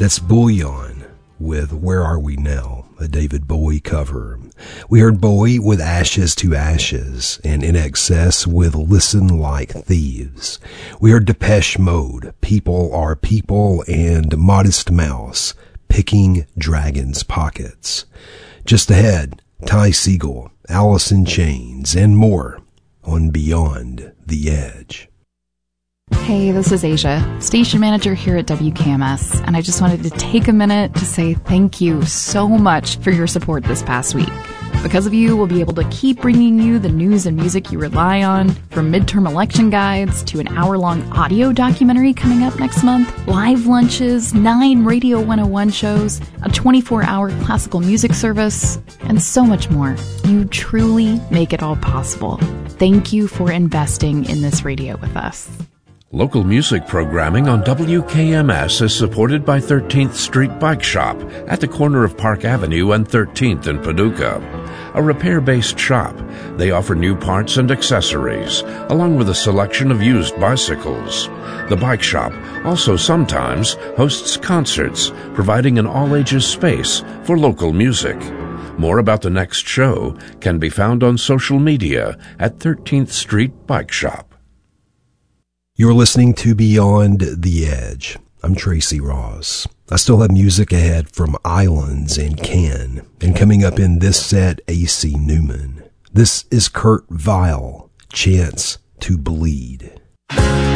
That's Bouillon with Where Are We Now, a David Bowie cover. We heard Bowie with Ashes to Ashes and INXS with Listen Like Thieves. We heard Depeche Mode, People Are People, and Modest Mouse, Picking Dragons' Pockets. Just ahead, Ty Segall, Alice in Chains, and more on Beyond the Edge. Hey, this is Asia, station manager here at WKMS, and I just wanted to take a minute to say thank you so much for your support this past week. Because of you, we'll be able to keep bringing you the news and music you rely on, from midterm election guides to an hour-long audio documentary coming up next month, live lunches, 9 Radio 101 shows, a 24-hour classical music service, and so much more. You truly make it all possible. Thank you for investing in this radio with us. Local music programming on WKMS is supported by 13th Street Bike Shop at the corner of Park Avenue and 13th in Paducah. A repair-based shop, they offer new parts and accessories, along with a selection of used bicycles. The Bike Shop also sometimes hosts concerts, providing an all-ages space for local music. More about the next show can be found on social media at 13th Street Bike Shop. You're listening to Beyond the Edge. I'm Tracy Ross. I still have music ahead from Islands and Can, and coming up in this set, A.C. Newman. This is Kurt Vile, Chance to Bleed.